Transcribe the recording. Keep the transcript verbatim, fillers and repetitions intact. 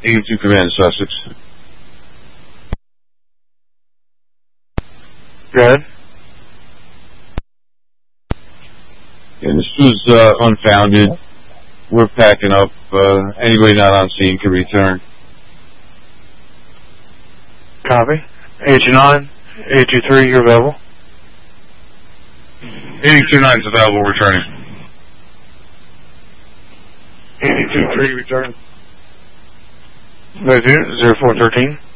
eighty-two Command, Sussex. Go ahead. And this was uh, unfounded. We're packing up. Uh, anybody not on scene can return. Copy. eight two nine, eight two three, you're available. eighty-two nine is available, returning. eighty-two three, return. zero four one three.